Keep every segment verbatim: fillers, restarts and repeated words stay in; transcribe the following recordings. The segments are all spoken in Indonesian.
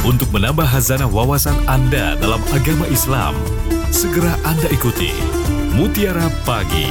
Untuk menambah hazanah wawasan Anda dalam agama Islam, segera Anda ikuti Mutiara Pagi.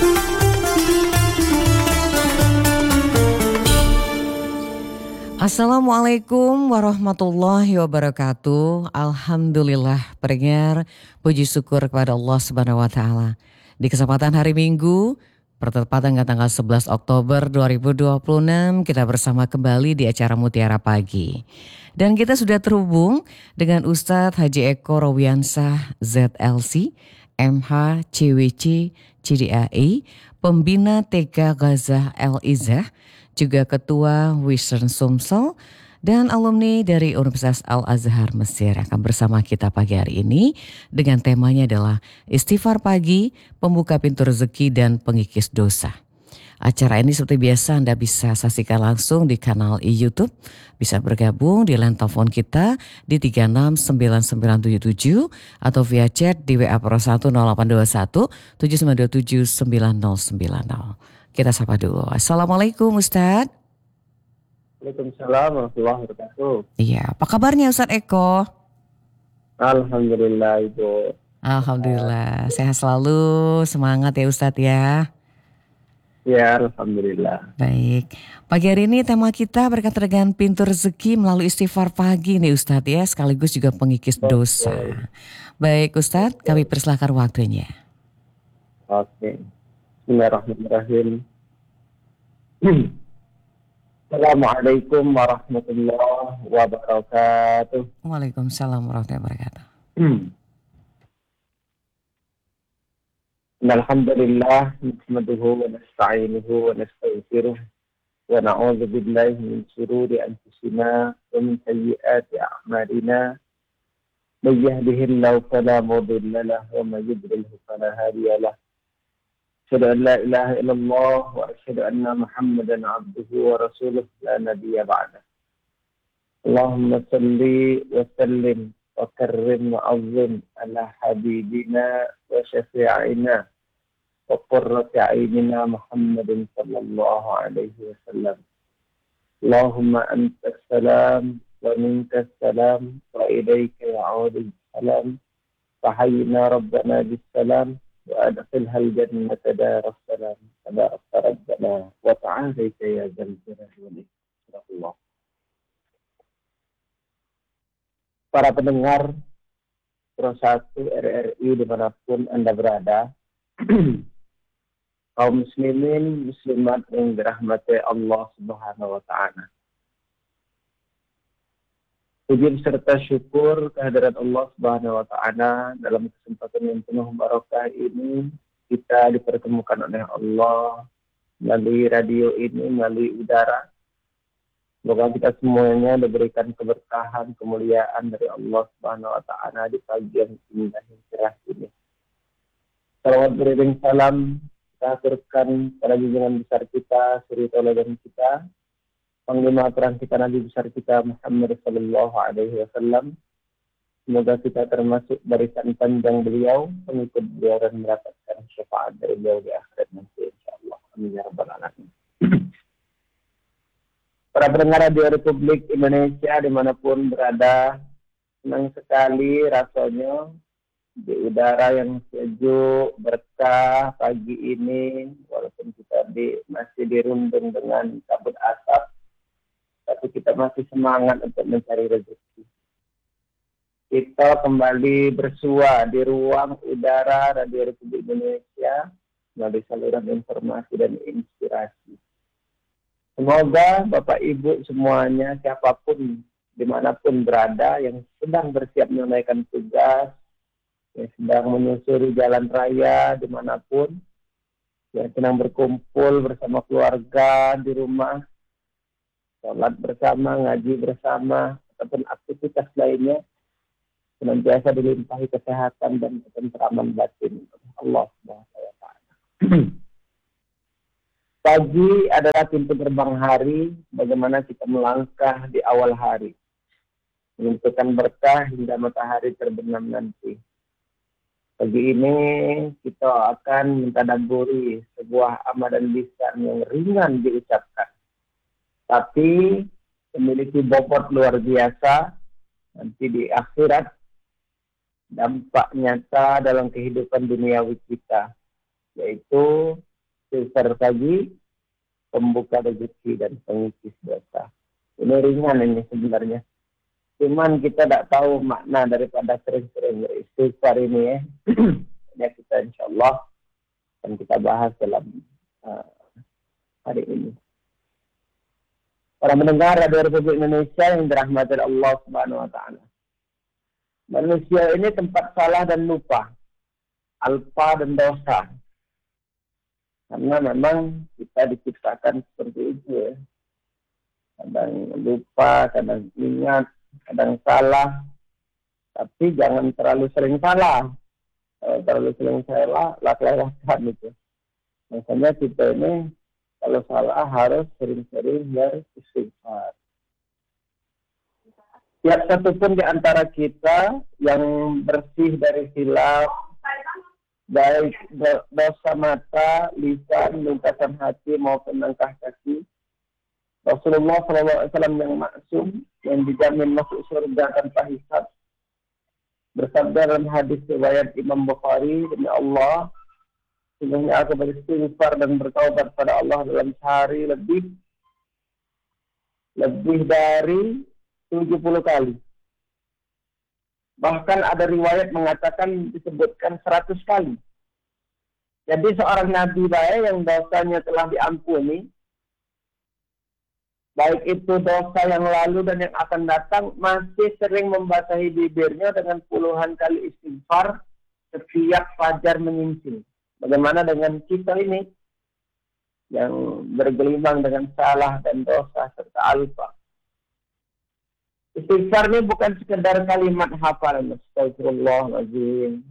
Assalamualaikum warahmatullahi wabarakatuh. Alhamdulillah, pendengar, puji syukur kepada Allah Subhanahu wa taala. Di kesempatan hari Minggu, bertepatan dengan tanggal sebelas Oktober dua ribu dua puluh enam, kita bersama kembali di acara Mutiara Pagi. Dan kita sudah terhubung dengan Ustadz Haji Eko Rowiansah Z L C, M H C W C C D A I, Pembina T K Ghazah Al-Izzah, juga Ketua Wisren Sumsel, dan alumni dari Universitas Al-Azhar Mesir akan bersama kita pagi hari ini dengan temanya adalah Istighfar Pagi, Pembuka Pintu Rezeki dan Pengikis Dosa. Acara ini seperti biasa Anda bisa saksikan langsung di kanal YouTube, bisa bergabung di line telepon kita di tiga enam sembilan sembilan tujuh tujuh atau via chat di W A Pro satu nol delapan dua satu tujuh sembilan dua tujuh sembilan nol sembilan nol. Kita sapa dulu. Assalamualaikum Ustadz. Waalaikumsalam warahmatullahi wabarakatuh. Iya, apa kabarnya Ustadz Eko? Alhamdulillah Ibu. Alhamdulillah, sehat selalu, semangat ya Ustadz ya. Ya, Alhamdulillah. Baik, pagi hari ini tema kita berkaitan dengan pintu rezeki melalui istighfar pagi nih Ustadz ya, sekaligus juga pengikis dosa. Baik Ustadz, kami persilahkan waktunya. Oke. Bismillahirrahmanirrahim. Assalamualaikum warahmatullahi wabarakatuh. Waalaikumsalam warahmatullahi wabarakatuh. Alhamdulillah, nahmaduhu wa nasta'inuhu wa nastaghfiruh wa na'udzu billahi min shururi anfusina wa min sayyiati a'malina. May yahdihillahu fala mudilla lahu wa may yudlilhu fala hadiya lahu. أشهد أن لا إله إلا الله وأشهد أن محمدا عبده ورسوله لا نبي بعده. اللهم صل وسلم وكرم وعظم على حبيبنا وشفيعنا وقرة عيننا محمد صلى الله عليه وسلم. اللهم أنت السلام ومنك السلام وإليك يعود السلام. فحينا ربنا بالسلام وأدخلها الجنة دار السلام تبارك ربنا وتعالى يا ذا الجلال والإكرام. Para pendengar Pro satu R R I dimanapun Anda berada, kaum muslimin muslimat yang dirahmati Allah Subhanahu wa taala. Puji serta syukur kehadirat Allah Subhanahu wa taala dalam kesempatan yang penuh barokah ini kita dipertemukan oleh Allah melalui radio ini, melalui udara. Semoga kita semuanya diberikan keberkahan, kemuliaan dari Allah Subhanahu wa taala di pagi yang indah yang cerah ini. Salawat beriring salam kita aturkan pada junjungan besar kita, suri tauladan kita, Panglima perang kita Nabi besar kita Muhammad sallallahu alaihi wasallam. Semoga kita termasuk barisan panjang beliau, pengikut beliau dan mendapatkan syafaat dari beliau di akhirat nanti insyaallah. Amin ya rabbal alamin. Para pendengar Radio Republik Indonesia dimanapun berada, senang sekali rasanya di udara yang sejuk, berkah pagi ini, walaupun kita di, masih dirundung dengan kabut asap, tapi kita masih semangat untuk mencari rezeki. Kita kembali bersua di ruang udara Radio Republik Indonesia melalui saluran informasi dan inspirasi. Semoga Bapak Ibu semuanya, siapapun, dimanapun berada, yang sedang bersiap menunaikan tugas, yang sedang menyusuri jalan raya dimanapun, yang sedang berkumpul bersama keluarga di rumah, sholat bersama, ngaji bersama, ataupun aktivitas lainnya, senantiasa dilimpahi kesehatan dan ketenteraman batin oleh Allah Subhanahu wa taala. Pagi adalah pintu gerbang hari, bagaimana kita melangkah di awal hari, menentukan berkah hingga matahari terbenam nanti. Pagi ini kita akan mentadabburi sebuah amalan lisan yang ringan diucapkan, tapi memiliki bobot luar biasa nanti di akhirat dampak nyata dalam kehidupan duniawi kita, yaitu filter pagi, pembuka rezeki dan pengikis dosa. Ini ringan ini sebenarnya. Cuman kita tidak tahu makna daripada sering-sering beristighfar ini ya. Ya kita insya Allah akan kita bahas dalam uh, hari ini. Para pendengar Radio Republik Indonesia yang dirahmati Allah Subhanahu wa taala. Manusia ini tempat salah dan lupa, alpa dan dosa. Karena memang kita diciptakan seperti itu ya. Kadang lupa, kadang ingat, kadang salah. Tapi jangan terlalu sering salah. Kalau terlalu sering salah, lak-lakan itu. Makanya kita ini kalau salah harus sering-sering beristighfar. Tiap satu pun di antara kita yang bersih dari silap, baik dosa mata, lisan, lingkaran hati maupun langkah kaki. Rasulullah shallallahu alaihi wasallam yang maksum, yang dijamin masuk surga tanpa hisab, bersabda dalam hadis riwayat Imam Bukhari, demi Allah, sesungguhnya aku beristighfar dan bertaubat pada Allah dalam sehari lebih lebih dari tujuh puluh kali. Bahkan ada riwayat mengatakan disebutkan seratus kali. Jadi seorang nabi baik yang dosanya telah diampuni, baik itu dosa yang lalu dan yang akan datang, masih sering membasahi bibirnya dengan puluhan kali istighfar setiap fajar menyingsing. Bagaimana dengan kita ini yang bergelimang dengan salah dan dosa serta alpa? Istighfar ini bukan sekedar kalimat hafalan, astagfirullahaladzim,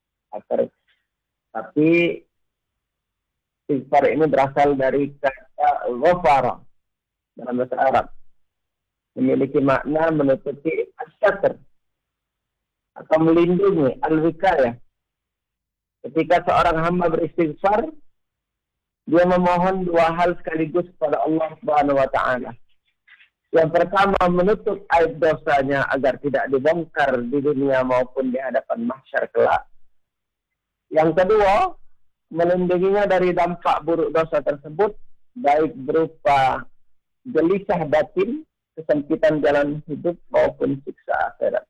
tapi istighfar ini berasal dari kata ghafara dalam bahasa Arab, memiliki makna menutupi as-satr atau melindungi, al-wikayah. Ketika seorang hamba beristighfar, dia memohon dua hal sekaligus kepada Allah Subhanahu wa taala. Yang pertama, menutup aib dosanya agar tidak dibongkar di dunia maupun di hadapan mahsyar kelak. Yang kedua, melindunginya dari dampak buruk dosa tersebut, baik berupa gelisah batin, kesempitan jalan hidup maupun siksa akhirat.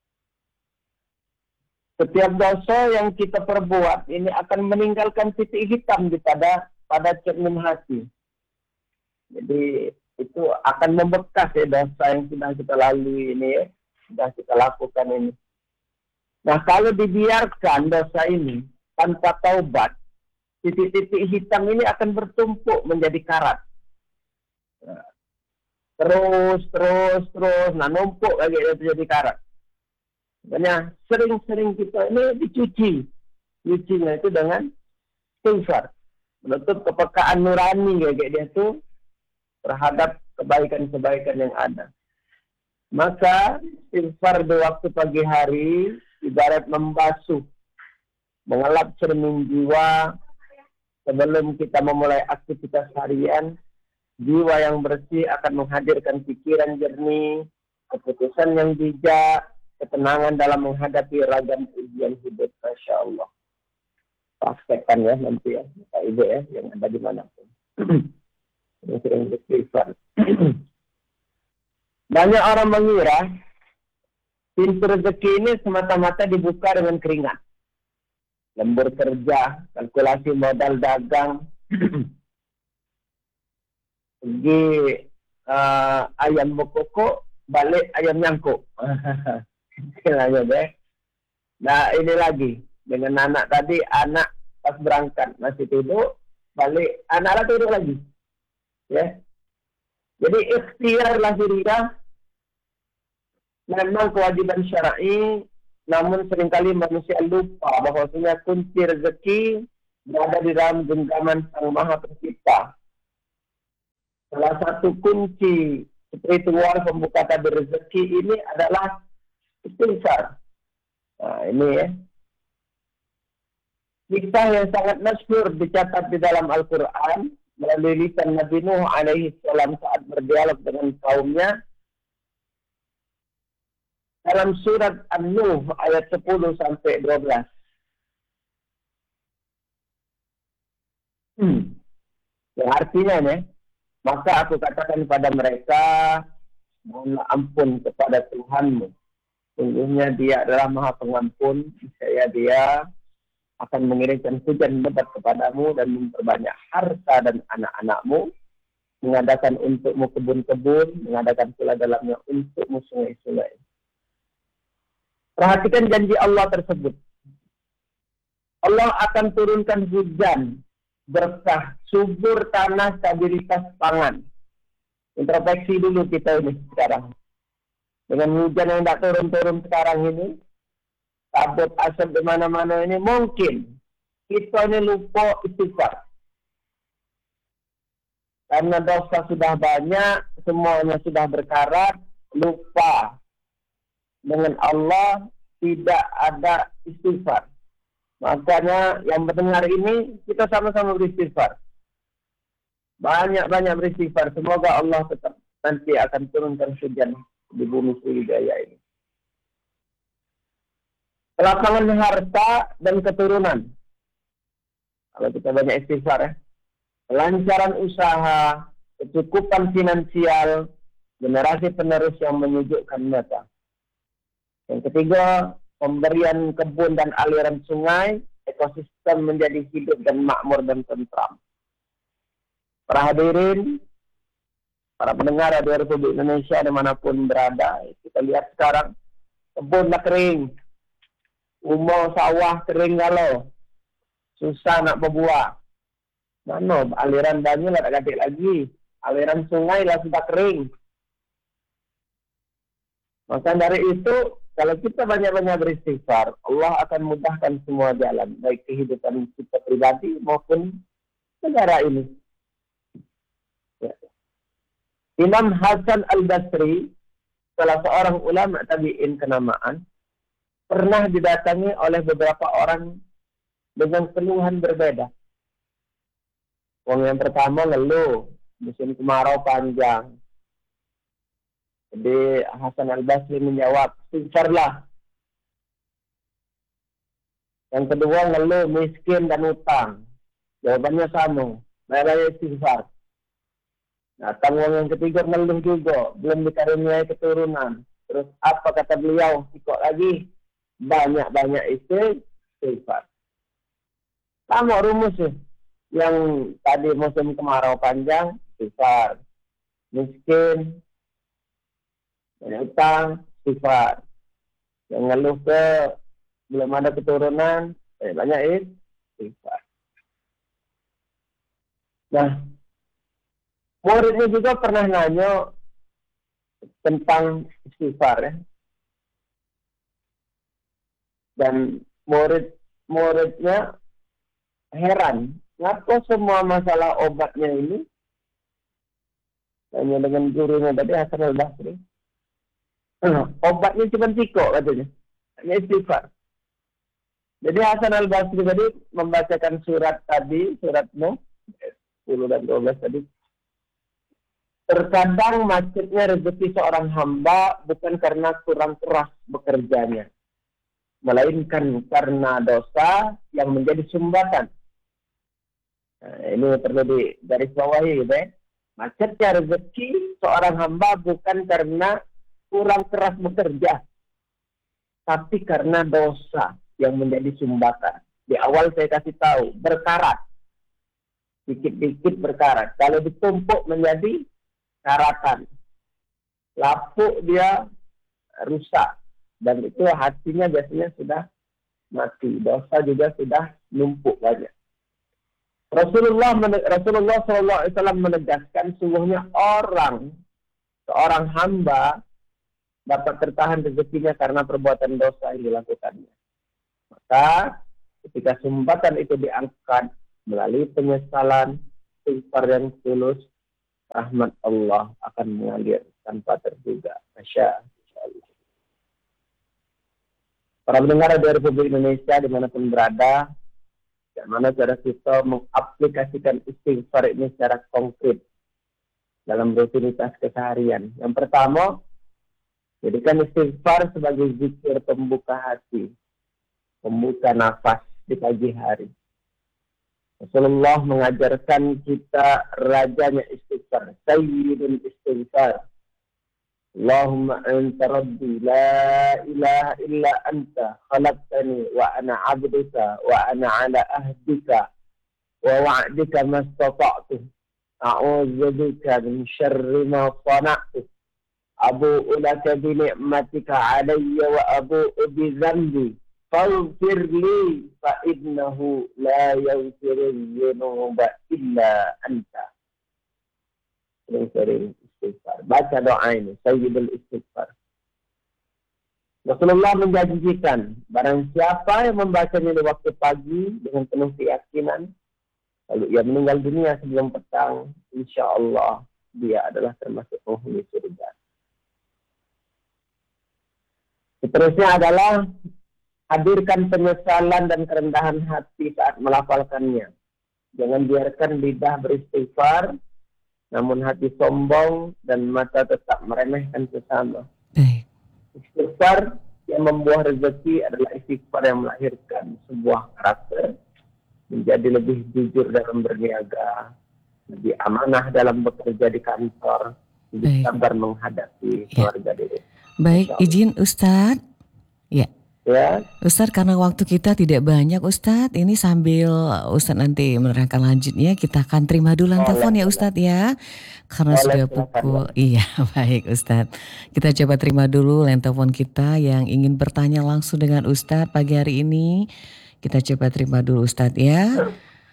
Setiap dosa yang kita perbuat ini akan meninggalkan titik hitam di pada pada cermin hati. Jadi itu akan membekas ya dosa yang sudah kita lalui ini ya, sudah kita lakukan ini. Nah, kalau dibiarkan dosa ini tanpa taubat, titik-titik hitam ini akan bertumpuk menjadi karat. Nah, terus, terus, terus, nah numpuk lagi itu jadi karat. Makanya sering-sering kita ini dicuci. Cucinya itu dengan istighfar. Menutup kepekaan nurani kayak dia tuh terhadap kebaikan-kebaikan yang ada. Maka istighfar di waktu pagi hari ibarat membasuh, mengelap cermin jiwa sebelum kita memulai aktivitas harian. Jiwa yang bersih akan menghadirkan pikiran jernih, keputusan yang bijak, ketenangan dalam menghadapi ragam ujian hidup. Masya Allah. Praktekkan ya nanti ya, Pak Ibu ya, yang ada di manapun. Yang sering beristighfar. Banyak orang mengira pintu rezeki ini semata-mata dibuka dengan keringat. Lembur kerja, kalkulasi modal dagang, pergi uh, ayam berkokok, balik ayam nyangkuk. Istilahnya deh. Nah ini lagi dengan anak tadi, anak pas berangkat masih tidur, balik anak tidur lagi. Ya, jadi ikhtiar lahiriah memang kewajiban syar'i, namun seringkali manusia lupa bahwasanya kunci rezeki berada di dalam genggaman Sang Maha Pencipta. Salah satu kunci spiritual pembuka tabir rezeki ini adalah istighfar. Nah ini ya, kisah yang sangat masyhur dicatat di dalam Al-Quran melalui lisan Nabi Nuh alaihi salam saat berdialog dengan kaumnya. dalam surat An-Nuh ayat sepuluh sampai dua belas. Hmm. Yang artinya nih, maka aku katakan kepada mereka, mohonlah ampun kepada Tuhanmu. Sungguhnya Dia adalah Maha Pengampun. Saya Dia akan mengirimkan hujan lebat kepadamu dan memperbanyak harta dan anak-anakmu, mengadakan untukmu kebun-kebun, mengadakan pula dalamnya untukmu sungai-sungai. Perhatikan janji Allah tersebut. Allah akan turunkan hujan, berkah, subur tanah, stabilitas pangan. Introspeksi dulu kita ini sekarang. Dengan hujan yang tidak turun-turun sekarang ini, kabut asap di mana-mana ini, mungkin kita ini lupa istighfar. Karena dosa sudah banyak, semuanya sudah berkarat, lupa. Dengan Allah tidak ada istighfar. Makanya yang mendengar ini, kita sama-sama beristighfar. Banyak-banyak beristighfar. Semoga Allah tetap nanti akan turunkan hujan di bumi Sriwijaya ini. Kelapangan harta dan keturunan. Kalau kita banyak istighfar ya. Kelancaran usaha, kecukupan finansial, generasi penerus yang menyejukkan mata. Yang ketiga, pemberian kebun dan aliran sungai, ekosistem menjadi hidup dan makmur dan tentram. Para hadirin, para pendengar Radio Republik Indonesia dimanapun berada, kita lihat sekarang kebun dah kering, umur sawah kering galau, susah nak berbuah. Mana aliran banyu lah tak ganti lagi, aliran sungai lah sudah kering. Maka dari itu, kalau kita banyak-banyak beristighfar, Allah akan mudahkan semua jalan, baik kehidupan kita pribadi maupun negara ini. Ya. Imam Hasan Al-Basri, salah seorang ulama tabi'in kenamaan, pernah didatangi oleh beberapa orang dengan keluhan berbeda. Orang yang pertama ngeluh, musim kemarau panjang. Jadi Hasan Al-Basri menjawab, istighfarlah. Yang kedua ngeluh, miskin dan utang. Jawabannya sama, bayar istighfar. Datang orang yang ketiga ngeluh juga, belum dikaruniai keturunan. Terus apa kata beliau? Ikut lagi, banyak-banyak istighfar. Sama rumusnya. Yang tadi musim kemarau panjang, istighfar. Miskin, banyak utang, istighfar. Yang ngeluh ke belum ada keturunan, banyak istighfar. Nah, muridnya juga pernah nanya tentang istighfar ya. Dan murid-muridnya heran, kenapa semua masalah obatnya ini hanya dengan gurunya tadi Hasan Al-Basri. Obatnya cuma sikok katanya, hanya istighfar. Jadi Hasan Al-Basri tadi membacakan surat tadi, surat Nuh sepuluh dan dua belas tadi. Terkadang macetnya rezeki seorang hamba bukan karena kurang keras bekerjanya, melainkan karena dosa yang menjadi sumbatan. Nah, ini perlu digarisbawahi gitu ya. Macetnya rezeki seorang hamba bukan karena kurang keras bekerja, tapi karena dosa yang menjadi sumbatan. Di awal saya kasih tahu, berkarat. Dikit-dikit berkarat. Kalau ditumpuk menjadi karatan. Lapuk dia rusak. Dan itu hatinya biasanya sudah mati. Dosa juga sudah numpuk banyak. Rasulullah Rasulullah shallallahu alaihi wasallam menegaskan sungguhnya orang seorang hamba dapat tertahan rezekinya karena perbuatan dosa yang dilakukannya. Maka ketika sumbatan itu diangkat melalui penyesalan, istighfar yang tulus, rahmat Allah akan mengalir tanpa terduga. Masya Allah. Para pendengar dari Republik Indonesia dimanapun berada, bagaimana cara kita mengaplikasikan istighfar ini secara konkret dalam rutinitas keseharian. Yang pertama, Jadikan istighfar sebagai zikir pembuka hati, pembuka nafas di pagi hari. Rasulullah mengajarkan kita rajanya istighfar, sayyidul istighfar. Allahumma anta rabbi la ilaha illa anta khalaqtani wa ana 'abduka wa ana 'ala ahdika wa wa'dika mastata'tu. A'udzu bika min syarri ma sana'tu. Abu'u laka bi ni'matika 'alayya wa abu'u bi dzambi. Faghfir li fa innahu la yaghfiru dzunuba illa anta. Sering-sering istighfar. Baca doa ini, sayyidul istighfar. Rasulullah menjanjikan, barang siapa yang membacanya di waktu pagi dengan penuh keyakinan, lalu ia meninggal dunia sebelum petang, insya Allah dia adalah termasuk penghuni surga. Seterusnya adalah hadirkan penyesalan dan kerendahan hati saat melafalkannya. Jangan biarkan lidah beristighfar, namun hati sombong dan mata tetap meremehkan sesama. Baik. Istighfar yang membuah rezeki adalah istighfar yang melahirkan sebuah karakter, menjadi lebih jujur dalam berniaga, lebih amanah dalam bekerja di kantor, lebih Baik. sabar menghadapi Ya. keluarga diri. Baik, izin Ustadz. Ya. Ya, Ustadz, karena waktu kita tidak banyak Ustadz, ini sambil Ustadz nanti menerangkan lanjutnya, kita akan terima dulu Boleh, telepon ya boleh. Ustadz ya. Karena Boleh, sudah silakan, pukul, iya baik Ustadz. Kita coba terima dulu line telepon kita yang ingin bertanya langsung dengan Ustadz pagi hari ini. Kita coba terima dulu Ustadz ya.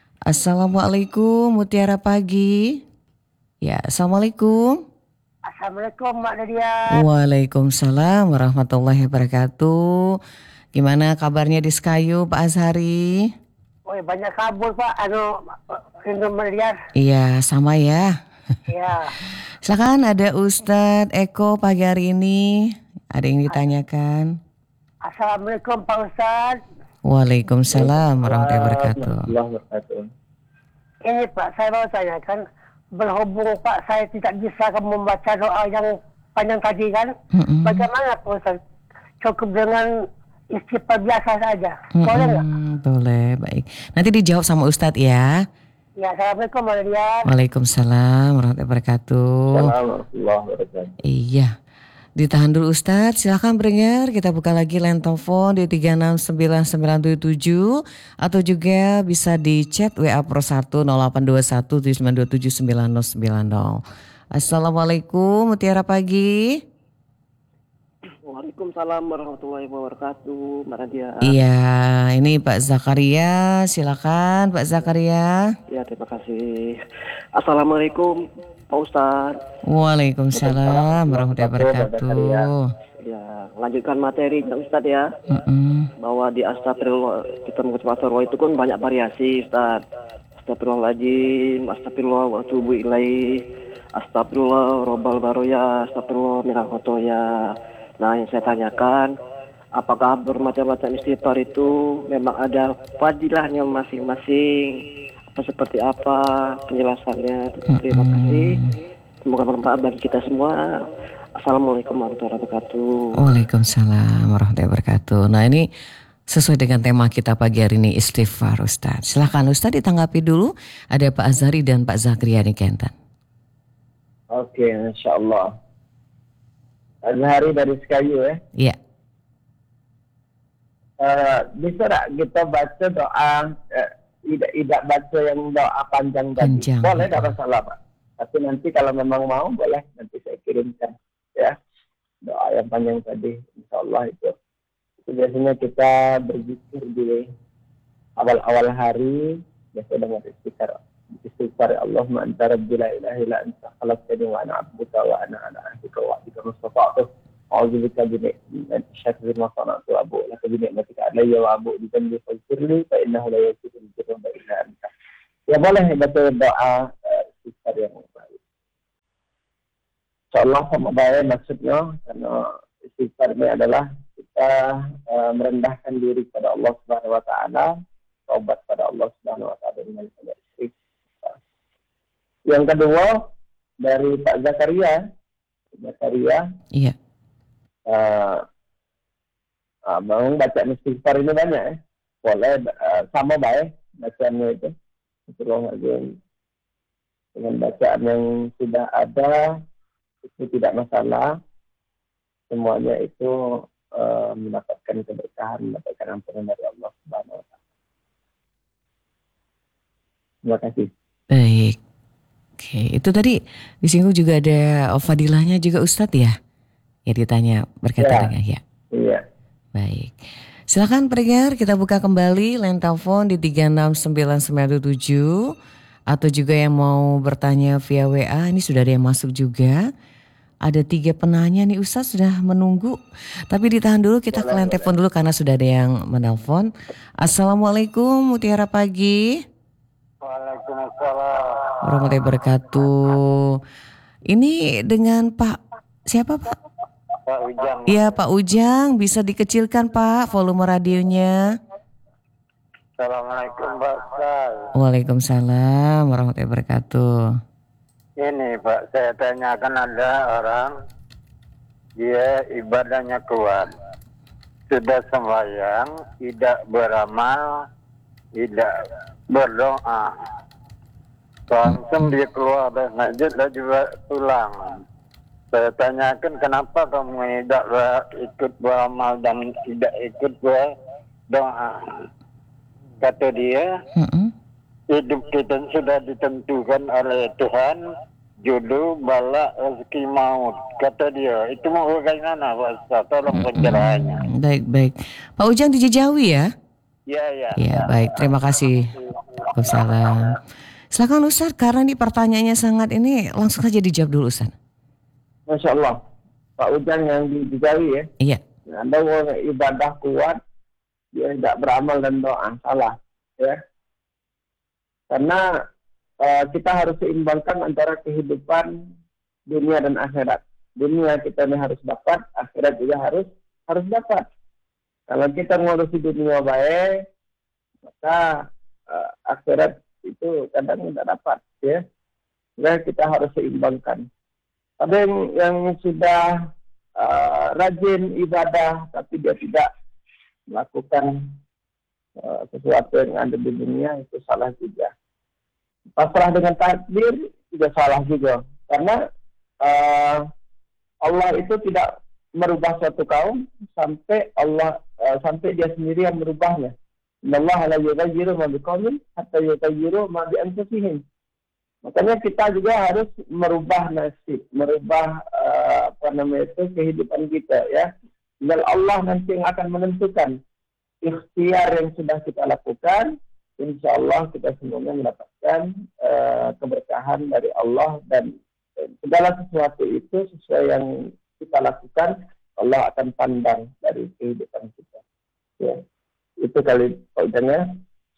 Assalamualaikum, Mutiara Pagi. Ya, Assalamualaikum. Assalamualaikum Mak Nadia. Waalaikumsalam warahmatullahi wabarakatuh. Gimana kabarnya di Sekayu Pak Azhari? Oh banyak kabur Pak. Anu rindu Nadia. Iya sama ya. Ya. Silakan, ada Ustadz Eko pagi hari ini. Ada yang ditanyakan? Assalamualaikum Pak Ustaz. Waalaikumsalam warahmatullahi wabarakatuh. warahmatullahi wabarakatuh. Ini Pak saya mau tanyakan, berhubung Pak saya tidak bisa membaca doa yang panjang tadi kan, Mm-mm. bagaimana Pak Ustaz? Cukup dengan istighfar biasa saja, boleh nggak? Mm-mm, boleh, baik. Nanti dijawab sama Ustadz ya. Ya, Assalamualaikum Mak Nadia. Waalaikumsalam warahmatullahi wabarakatuh. Warahmatullahi wabarakatuh. Iya. Ditahan dulu Ustadz, silahkan berdengar. Kita buka lagi line telepon di tiga enam sembilan sembilan tujuh tujuh atau juga bisa di chat W A Pro satu nol delapan dua satu tujuh sembilan dua tujuh sembilan nol sembilan nol. Assalamualaikum, Mutiara Pagi. Waalaikumsalam warahmatullahi wabarakatuh, Mbak Nadia. Iya, ini Pak Zakaria, silakan Pak Zakaria. Ya, terima kasih. Assalamualaikum, Pak Ustadz. Waalaikumsalam warahmatullahi wabarakatuh. Ya, lanjutkan materi Pak Ustadz ya. Mm-mm. Bahwa di astagfirullah, kita mengucap astagfirullah itu kan banyak variasi, Ustadz. Astagfirullahaladzim, astagfirullah wa atubu ilaih, astagfirullah robbal baroya, astagfirullah minal khotoya. Nah, yang saya tanyakan, apakah bermacam-macam istighfar itu memang ada fadilahnya masing-masing? Apa seperti apa penjelasannya? Terima kasih. Semoga bermanfaat bagi kita semua. Assalamualaikum warahmatullahi wabarakatuh. Waalaikumsalam warahmatullahi wabarakatuh. Nah, ini sesuai dengan tema kita pagi hari ini, istighfar Ustadz. Silakan Ustadz ditanggapi dulu. Ada Pak Azhari dan Pak Zakaria di Kenten. Oke, insya Allah. Azhari dari Sekayu ya. Iya. Uh, bisa tak kita baca doa, uh, tidak tidak baca yang doa panjang tadi? Panjang. Boleh, tidak masalah Pak. Tapi nanti kalau memang mau boleh, nanti saya kirimkan ya doa yang panjang tadi, insya Allah itu. Itu biasanya kita berzikir di awal-awal hari, biasa dengan istighfar. Istighfar Allahumma anta rabbi la ilaha illa anta khalaqtani wa ana 'abduka wa ana 'ala ahdika wa wa'dika mastata'tu. A'udzubika min syarri ma sana'tu wa abu'u laka bi ni'matika 'alayya wa abu'u bi dhanbi faghfir li fa innahu la yaghfiru dzunuba illa anta. Ya boleh baca doa uh, istighfar yang baik. Insyaallah sama baik maksudnya, karena istighfar ini adalah kita uh, merendahkan diri kepada Allah Subhanahu wa taala, taubat pada Allah Subhanahu wa taala dengan istighfar. Yang kedua dari Pak Zakaria, Zakaria, Iya. uh, uh, memang bacaan istighfar ini banyak ya. Boleh uh, sama baik bacaannya itu. Astagfirullahaladzim. Dengan bacaan yang sudah ada itu tidak masalah. Semuanya itu uh, mendapatkan keberkahan, mendapatkan ampunan dari Allah Subhanahu wa taala. Terima kasih. Baik. Oke, itu tadi disinggung juga ada fadilahnya juga Ustadz ya? Ya ditanya berkaitan Ya. dengan ya. Iya. Baik. Silakan pendengar, kita buka kembali line telepon di tiga enam sembilan sembilan tujuh atau juga yang mau bertanya via W A, ini sudah ada yang masuk juga. Ada tiga penanya nih Ustadz sudah menunggu. Tapi ditahan dulu, kita ke line telepon dulu karena sudah ada yang menelpon. Assalamualaikum, Mutiara Pagi. Waalaikumsalam. Warahmatullahi wabarakatuh. Ini dengan Pak siapa Pak? Pak Ujang. Iya Pak Ujang, bisa dikecilkan Pak volume radionya. Assalamualaikum Pak Ustaz. Waalaikumsalam warahmatullahi wabarakatuh. Ini Pak, saya tanyakan ada orang dia ibadahnya kuat, sudah sembahyang, tidak beramal, tidak berdoa, langsung dia keluar dari masjid dan juga pulang. Saya tanyakan kenapa kamu tidak ikut beramal dan tidak ikut berdoa. Kata dia, Mm-mm. hidup kita sudah ditentukan oleh Tuhan, jodoh, bala, rezeki, maut. Kata dia, itu mau bagaimana Pak Ustaz? Tolong pencerahannya. Baik baik. Pak Ujang di Jejawi ya? Ya, ya. Iya baik, terima kasih. Waalaikumsalam. Silakan Ustaz, karena ini pertanyaannya sangat ini langsung saja dijawab dulu Ustaz. Masya Allah. Pak Ujang yang di Jawi ya. Iya. Anda mau ibadah kuat, dia tidak beramal dan doa. Salah. Ya. Karena uh, kita harus seimbangkan antara kehidupan dunia dan akhirat. Dunia kita ini harus dapat, akhirat juga harus harus dapat. Kalau kita ngurusi dunia baik, maka uh, akhirat itu kadang tidak dapat. Ya. Jadi kita harus seimbangkan. Ada yang, yang sudah uh, rajin ibadah tapi dia tidak melakukan uh, sesuatu yang ada di dunia, itu salah juga. Pasrah dengan takdir juga salah juga. Karena uh, Allah itu tidak merubah suatu kaum sampai Allah uh, sampai dia sendiri yang merubahnya. Innallaha la yughayyiru ma biqaumin hatta yughayyiru ma bi anfusihim. Makanya kita juga harus merubah nasib, merubah uh, apa namanya itu kehidupan kita ya. Dan Allah nanti yang akan menentukan ikhtiar yang sudah kita lakukan. Insya Allah kita semuanya mendapatkan uh, keberkahan dari Allah dan uh, segala sesuatu itu sesuai yang kita lakukan Allah akan pandang dari kehidupan kita. Ya, itu kali poinnya.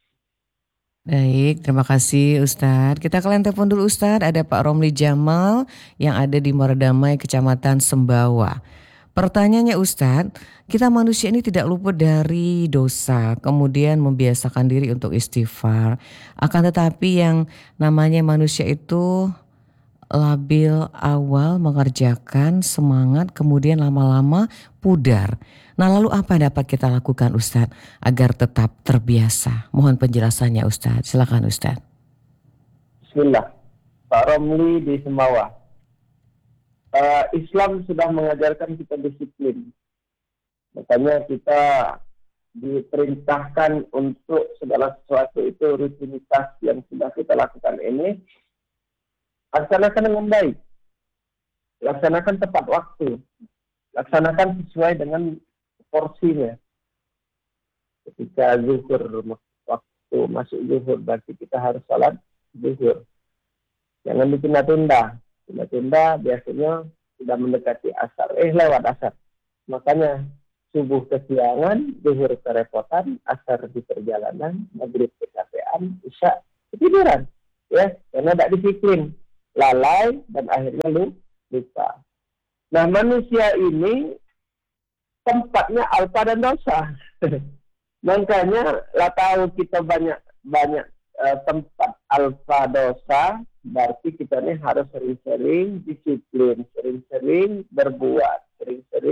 Baik, terima kasih Ustadz. Kita ke line telepon dulu Ustadz. Ada Pak Romli Jamal yang ada di Muaradamai, Kecamatan Sembawa. Pertanyaannya Ustadz, kita manusia ini tidak luput dari dosa, kemudian membiasakan diri untuk istighfar. Akan tetapi yang namanya manusia itu labil awal mengerjakan, semangat, kemudian lama-lama pudar. Nah lalu apa yang dapat kita lakukan Ustadz agar tetap terbiasa? Mohon penjelasannya Ustadz, silakan Ustadz. Bismillah. Pak Romli di Sembawa. Uh, Islam sudah mengajarkan kita disiplin. Makanya kita diperintahkan untuk segala sesuatu itu rutinitas yang sudah kita lakukan ini laksanakan dengan baik. Laksanakan tepat waktu. Laksanakan sesuai dengan porsinya. Ketika zuhur, waktu masuk zuhur, berarti kita harus salat zuhur. Jangan ditunda-tunda. Tunda-tunda biasanya sudah mendekati asar. Eh, lewat asar. Makanya subuh kesiangan, zuhur kerepotan, asar di perjalanan, maghrib kecapean, isya ketiduran. Ya, karena tidak disiplin. Lalai dan akhirnya lupa. Nah, manusia ini tempatnya alpa dan dosa. Makanya lah tahu kita banyak banyak uh, tempat alpa dosa, berarti kita ini harus sering-sering disiplin, sering-sering berbuat, sering-sering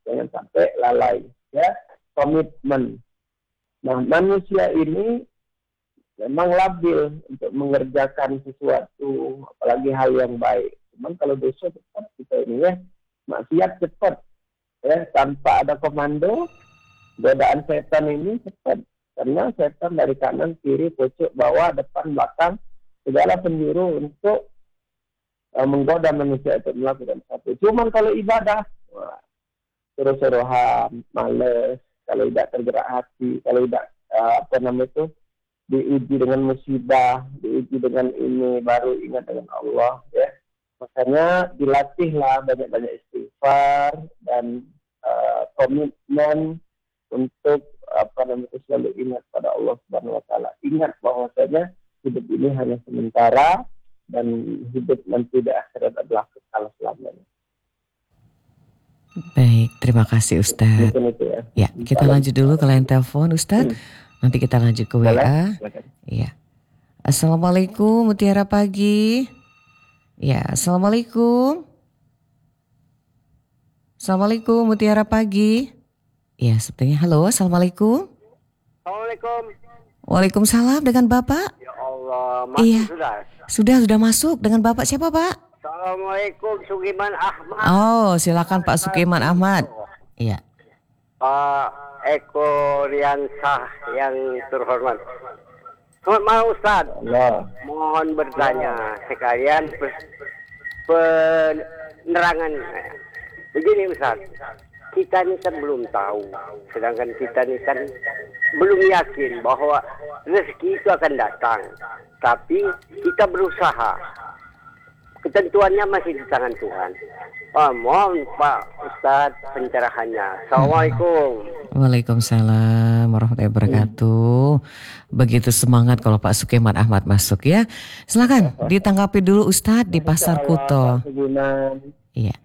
jangan sampai lalai, ya, komitmen. Nah, manusia ini memang labil untuk mengerjakan sesuatu, apalagi hal yang baik. Cuman kalau dosa cepat kita ini ya, maksiat cepat, ya, tanpa ada komando, godaan setan ini cepat. Karena setan dari kanan, kiri, pojok, bawah, depan, belakang, segala penjuru untuk uh, menggoda manusia untuk melakukan satu. Cuman kalau ibadah, wah, suruh-suruhan, males, kalau tidak tergerak hati, kalau tidak uh, apa namanya itu, diuji dengan musibah, diuji dengan ini, baru ingat dengan Allah, ya. Makanya dilatihlah banyak-banyak istighfar dan uh, komitmen untuk apa namanya selalu ingat pada Allah Subhanahu wa taala. Ingat bahwasanya hidup ini hanya sementara dan hidup nanti di akhirat adalah kekal selamanya. Baik, terima kasih Ustadz. Mungkin itu ya. Ya, kita lanjut dulu ke line telepon Ustadz. Hmm. Nanti kita lanjut ke W A. Iya. Assalamualaikum, Mutiara Pagi. Ya, Assalamualaikum. Assalamualaikum, Mutiara Pagi. Ya, sepertinya. Halo, Assalamualaikum. Assalamualaikum. Waalaikumsalam, dengan Bapak? Ya Allah, masuk iya. sudah. Sudah, sudah masuk. Dengan Bapak siapa, Pak? Assalamualaikum, Sugiman Ahmad. Oh, silakan Pak Sugiman Ahmad. Iya. Pak Eko Riansah yang terhormat. Selamat malam Ustaz. Allah. Mohon bertanya sekalian penerangan. Begini Ustaz, kita ini kan belum tahu, sedangkan kita ini kan belum yakin bahwa rezeki itu akan datang. Tapi kita berusaha. Ketentuannya masih di tangan Tuhan. Oh, mohon Pak Ustadz pencerahannya. Assalamualaikum. Waalaikumsalam warahmatullahi wabarakatuh. Begitu semangat kalau Pak Sukiman Ahmad masuk ya. Silakan ditanggapi dulu Ustadz di Pasar Kuto. Iya.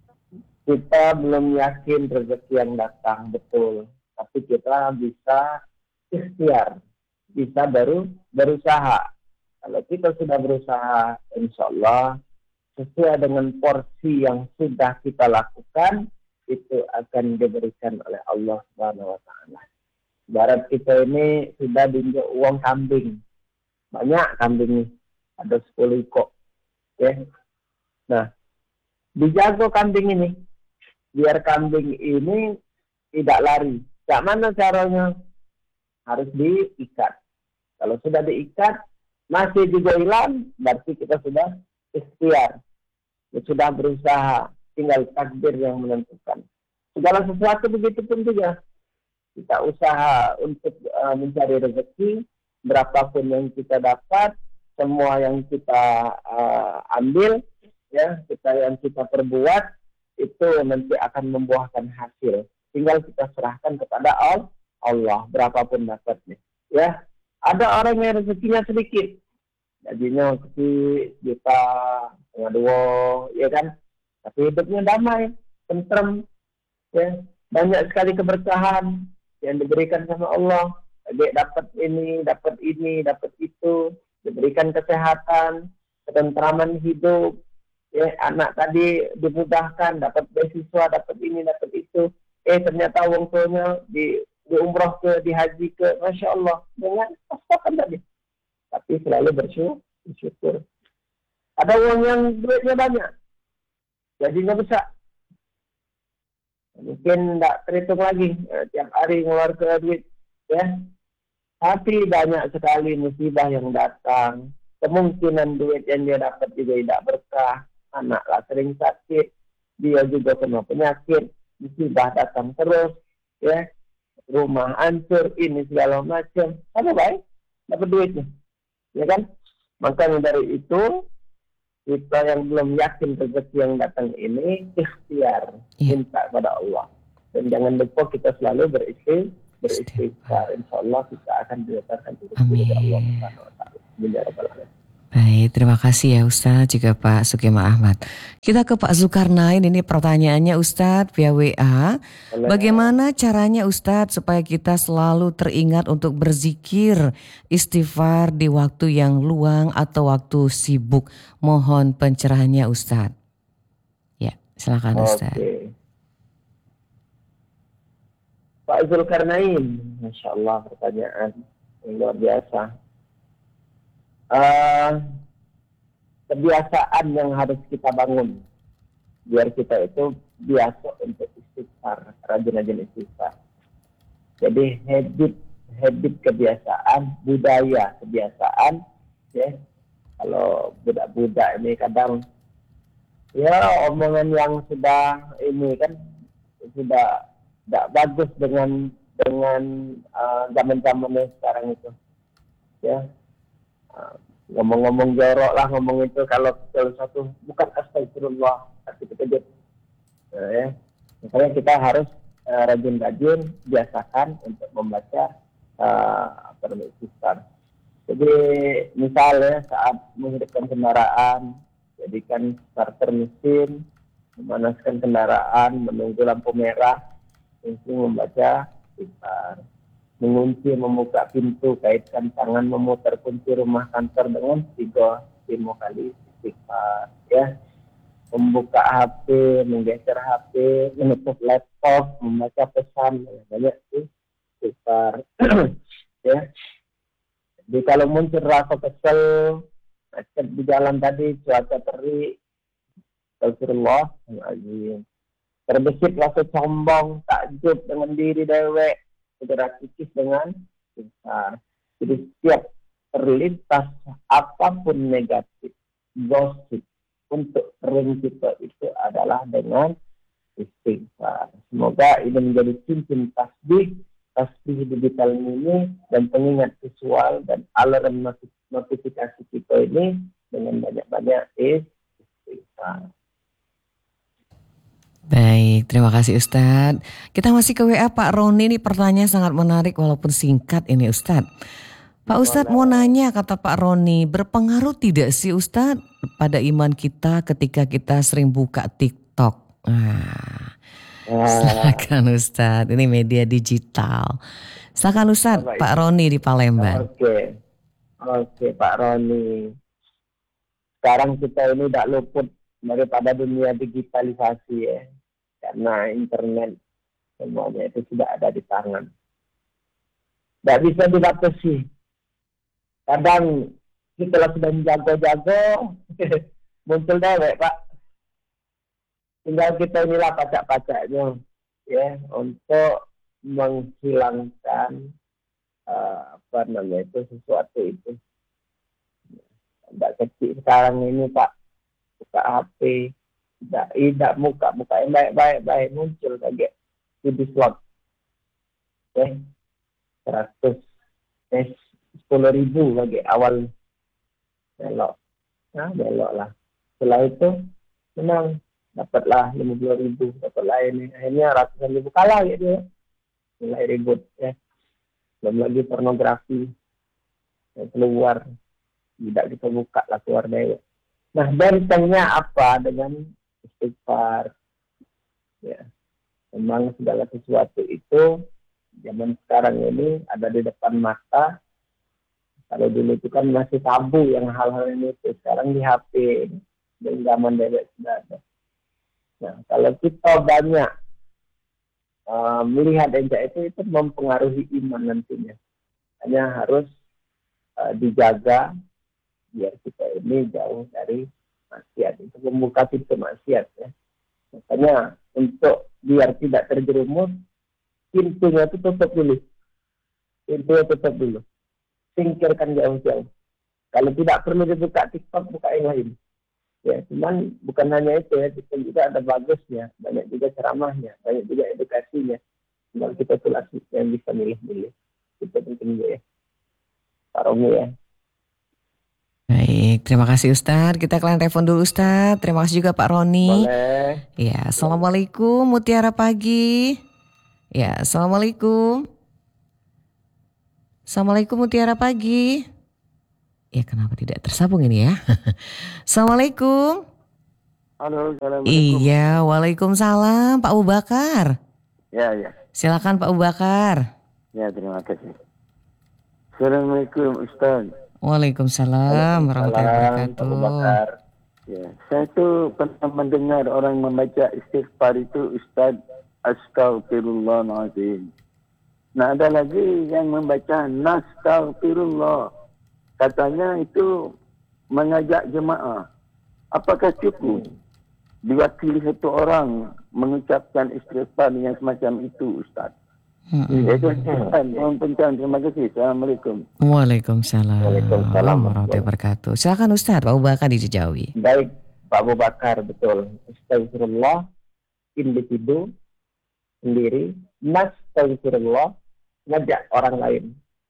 Kita belum yakin rezeki yang datang, betul. Tapi kita bisa ikhtiar, bisa baru berusaha. Kalau kita sudah berusaha, insya Allah sesuai dengan porsi yang sudah kita lakukan, itu akan diberikan oleh Allah Subhanahu wa taala. Barat kita ini sudah diinjak uang kambing. Banyak kambing nih, ada sepuluh ekor. Ya. Nah, dijago kambing ini, biar kambing ini tidak lari. Gak mana caranya? Harus diikat. Kalau sudah diikat, masih juga hilang, berarti kita sudah ikhtiar. Sudah berusaha, tinggal takdir yang menentukan. Segala sesuatu begitu pun juga. Kita usaha untuk uh, mencari rezeki, berapapun yang kita dapat, semua yang kita uh, ambil, ya, kita yang kita perbuat, itu nanti akan membuahkan hasil. Tinggal kita serahkan kepada Allah, berapapun dapatnya. Ya, ada orang yang rezekinya sedikit, gajinya kecil, juta, setengah dua, ya kan? Tapi hidupnya damai, tentrem, ya, banyak sekali keberkahan yang diberikan sama Allah. Adik dapat ini, dapat ini, dapat itu, diberikan kesehatan, ketentraman hidup, ya, anak tadi dimudahkan, dapat beasiswa, dapat ini, dapat itu. Eh ternyata uang tuanya di, di umroh ke, di haji ke, Masya Allah, dengan pas-pasan tadi. Tapi selalu bersyukur. bersyukur. Ada uang yang duitnya banyak, gajinya besar. Mungkin tidak terhitung lagi, eh, tiap hari ngeluar ke duit, ya. Tapi banyak sekali musibah yang datang. Kemungkinan duit yang dia dapat juga tidak berkah. Anaklah sering sakit, dia juga kena penyakit, musibah datang terus, ya. Rumah hancur, ini segala macam. Apa baik? Dapat duitnya, ya kan? Makanya dari itu, kita yang belum yakin rezeki yang datang ini, ikhtiar, yeah. minta kepada Allah. Dan jangan lupa kita selalu beristighfar, beristighfar. Insya Allah kita akan didapatkan rezeki dari Allah Subhanahu wa taala. Baik, terima kasih ya Ustadz, juga Pak Sukiman Ahmad. Kita ke Pak Zulkarnain, ini pertanyaannya Ustadz via W A. Bagaimana caranya Ustadz supaya kita selalu teringat untuk berzikir, istighfar di waktu yang luang atau waktu sibuk? Mohon pencerahannya Ustadz. Ya, silakan Ustadz. Oke. Pak Zulkarnain, Masya Allah pertanyaan yang luar biasa. Uh, kebiasaan yang harus kita bangun biar kita itu biasa untuk istighfar, rajin-rajin istighfar. Jadi habit, habit kebiasaan, budaya kebiasaan, ya. Kalau budak-budak ini kadang ya omongan yang sudah ini kan sudah tidak bagus dengan dengan uh, zaman-zamannya sekarang itu, ya. Uh, ngomong-ngomong jorok lah, ngomong itu kalau kalau satu bukan astagfirullah tapi terkejut, uh, ya. Makanya kita harus uh, rajin-rajin biasakan untuk membaca uh, apa namanya istighfar. Jadi misalnya saat menghidupkan kendaraan, jadikan starter mesin, memanaskan kendaraan, menunggu lampu merah, langsung membaca istighfar. Mengunci, membuka pintu, kaitkan tangan, memutar kunci rumah kantor dengan tiga lima kali istighfar. Ya, membuka H P, menggeser H P, menutup laptop, membaca pesan, banyak istighfar. Ya. Jadi kalau muncul rasa kesel, macet di jalan tadi, cuaca terik, astagfirullah, terbesit rasa sombong, takjub dengan diri dewek, segera kikis dengan istighfar. Jadi setiap terlintas apapun negatif, gosip, untuk ring kita itu adalah dengan istighfar. Semoga ini menjadi cincin tasbih, tasbih digital ini, dan pengingat visual dan alarm notifikasi kita ini dengan banyak-banyak istighfar. Baik, terima kasih Ustadz. Kita masih ke W A Pak Roni, ini pertanyaan sangat menarik walaupun singkat ini Ustadz. Pak Ustadz mau nanya, kata Pak Roni, berpengaruh tidak sih Ustadz pada iman kita ketika kita sering buka TikTok? Nah, silakan Ustadz, ini media digital. Silakan Ustadz, Pak Roni di Palembang. Oke, oke Pak Roni. Sekarang kita ini tidak luput daripada dunia digitalisasi ya. Karena internet semuanya itu sudah ada di tangan. Tidak bisa dibatasi. Kadang kita sudah jago-jago, muncul dewek Pak. Tinggal kita inilah pacak-pacaknya ya untuk menghilangkan uh, apa namanya itu sesuatu itu. Tidak kecil sekarang ini Pak, buka H P, tidak, tidak muka, muka yang baik-baik, baik muncul kaget video swab, eh, seratus, eh, sepuluh ribu lagi awal belok, nah belok lah. Setelah itu menang, dapatlah lima puluh ribu, dapatlah ini, akhirnya ratusan ribu kalah gitu ya, mulai ribut ya, belum lagi pornografi yang keluar, tidak kita buka lah keluar dari. Nah, bentengnya apa dengan istighfar? Ya, memang segala sesuatu itu zaman sekarang ini ada di depan mata. Kalau dulu itu kan masih tabu yang hal-hal ini itu. Sekarang di H P, di zaman dewek sudah ada. Nah, kalau kita banyak uh, melihat enjak itu, itu mempengaruhi iman nantinya. Hanya harus uh, dijaga biar kita ini jauh dari maksiat, itu membuka pintu maksiat ya. Makanya untuk biar tidak terjerumus, pintunya itu tutup dulu, pintunya tutup dulu, singkirkan jauh-jauh. Kalau tidak perlu dibuka TikTok, buka yang lain. Ya, cuman bukan hanya itu ya, TikTok juga ada bagusnya, banyak juga ceramahnya, banyak juga edukasinya. Kalau kita tulis yang bisa milih-milih, itu penting juga ya. Pak Romi ya. Baik, terima kasih Ustadz. Kita kalian telepon dulu Ustadz. Terima kasih juga Pak Roni. Boleh. Ya, Assalamualaikum Mutiara Pagi. Ya, Assalamualaikum. Assalamualaikum Mutiara Pagi. Ya, kenapa tidak tersambung ini ya? Assalamualaikum. Halo, assalamualaikum. Iya, waalaikumsalam Pak Abu Bakar. Ya, ya. Silakan Pak Abu Bakar. Ya, terima kasih. Assalamualaikum Ustaz. Waalaikumsalam warahmatullahi wabarakatuh. Ya, saya tuh pernah mendengar orang membaca istighfar itu Ustaz, astagfirullahaladzim. Nah, ada lagi yang membaca nastaghfirullah. Katanya itu mengajak jemaah. Apakah cukup diwakili satu orang mengucapkan istighfar yang semacam itu, Ustaz? Hmm. Itu Ustaz. Mohon pencerahan. Terima kasih. Assalamualaikum. Waalaikumsalam. Waalaikumsalam. Warahmatullahi wabarakatuh. Silakan Ustaz, Pak Abu Bakar dijawi. Baik, Pak Abu Bakar, betul. Astagfirullah, individu sendiri. Nastaghfirullah, ngajak orang lain.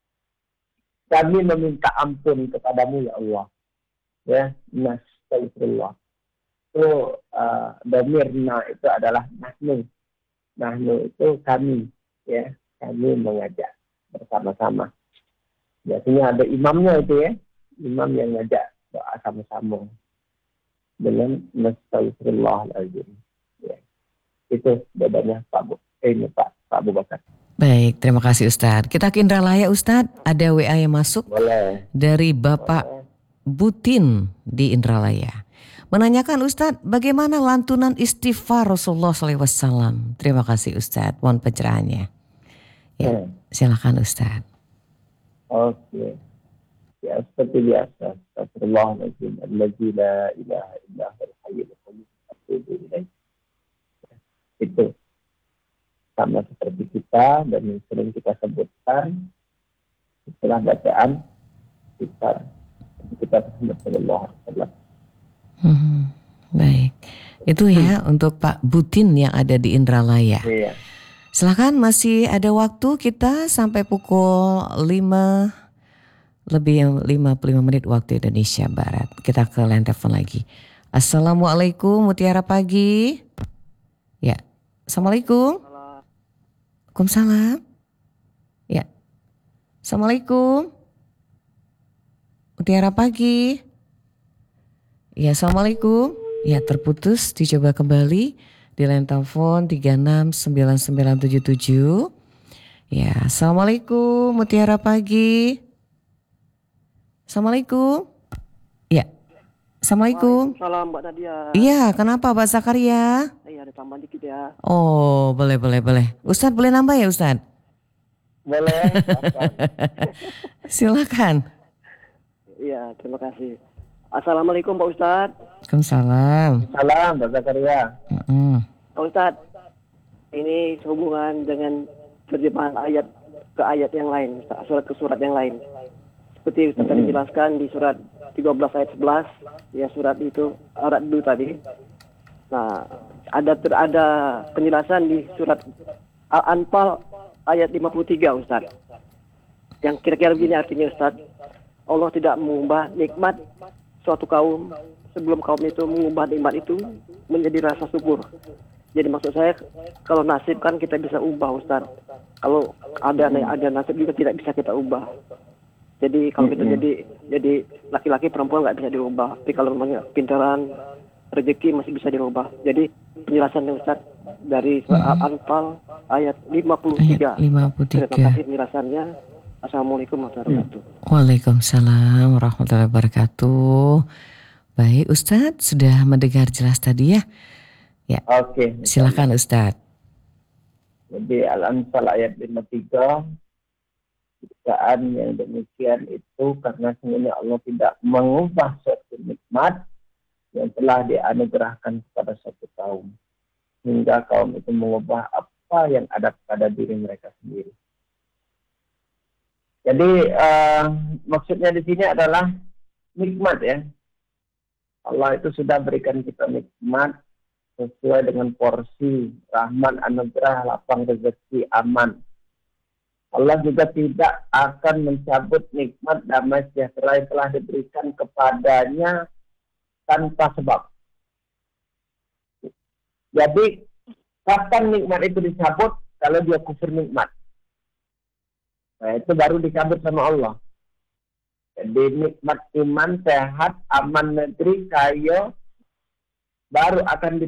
Kami meminta ampun kepadamu ya Allah. Ya, nastaghfirullah. Itu uh, damirna itu adalah nahnu. Nahnu itu kami, ya, kami mengajak bersama-sama. Biasanya ada imamnya itu ya, imam yang ngajak doa sama-sama dengan nastaghfirullahaladzim. Ya. Itu bedanya Pak Bu, eh, ini Pak Pak Abu Bakar. Baik, terima kasih Ustadz. Kita ke Indralaya Ustadz, ada W A yang masuk. Boleh. Dari Bapak Boleh. Butin di Indralaya. Menanyakan Ustadz, bagaimana lantunan istighfar Rasulullah shallallahu alaihi wasallam? Terima kasih Ustadz, mohon pencerahannya. Ya, hmm. Silakan Ustadz. Oke. Ya, seperti biasa. Astagfirullahaladzim. Alladzi la ilaha illa huwal hayyul qayyum. Atubu ilaih. Itu sama seperti kita dan yang sering kita sebutkan setelah bacaan kita kita Rasulullah sallallahu alaihi wasallam. Hmm, baik. Itu ya hmm. untuk Pak Butin yang ada di Indralaya. Iya. Silakan, masih ada waktu kita sampai pukul lima lebih lima puluh lima menit waktu Indonesia Barat. Kita ke line telepon lagi. Assalamualaikum, Mutiara Pagi. Ya. Assalamualaikum. Waalaikumsalam. Ya. Assalamualaikum. Mutiara Pagi. Ya, Assalamualaikum. Ya, terputus, dicoba kembali di line telepon tiga enam sembilan sembilan tujuh tujuh. Ya, Assalamualaikum Mutiara Pagi. Assalamualaikum. Ya. Assalamualaikum. Salam Mbak Nadia. Iya, kenapa Pak Zakaria? Iya, ada tambahan dikit ya. Oh, boleh, boleh, boleh. Ustadz boleh nambah ya Ustadz? Boleh. Silakan. Iya, terima kasih. Assalamualaikum Pak Ustadz. Waalaikumsalam. Salam Pak Zakaria. Mm-hmm. Pak Ustadz, ini sehubungan dengan terjemahan ayat ke ayat yang lain, surat ke surat yang lain. Seperti Ustadz tadi jelaskan di surat tiga belas ayat sebelas, ya surat itu surat dulu tadi. Nah, ada ter, ada penjelasan di surat Al-Anfal ayat lima puluh tiga Ustaz. Yang kira-kira begini artinya Ustaz, Allah tidak mengubah nikmat suatu kaum sebelum kaum itu mengubah nikmat itu menjadi rasa syukur. Jadi maksud saya, kalau nasib kan kita bisa ubah Ustaz. Kalau ada ada nasib juga tidak bisa kita ubah. Jadi kalau kita jadi jadi laki-laki perempuan nggak bisa diubah. Tapi kalau memang pintaran rezeki masih bisa dirubah. Jadi penjelasannya Ustaz dari surah Al-Anfal ayat lima puluh tiga. Ayat lima puluh tiga. Terima kasih penjelasannya. Assalamualaikum warahmatullahi wabarakatuh. Waalaikumsalam warahmatullahi wabarakatuh. Baik Ustaz, sudah mendengar jelas tadi ya? Ya. Oke. Silakan Ustaz. Jadi Al-Anfal ayat lima puluh tiga. Keadaan yang demikian itu karena sebenarnya Allah tidak mengubah suatu nikmat yang telah dianugerahkan kepada suatu kaum hingga kaum itu mengubah apa yang ada pada diri mereka sendiri. Jadi uh, maksudnya di sini adalah nikmat ya. Allah itu sudah berikan kita nikmat sesuai dengan porsi rahman, anugerah, lapang rezeki, aman. Allah juga tidak akan mencabut nikmat damai sejahtera yang telah diberikan kepadanya tanpa sebab. Jadi kapan nikmat itu dicabut? Kalau dia kufur nikmat. Nah itu baru dicabut sama Allah. Jadi nikmat iman, sehat, aman negeri, kaya baru akan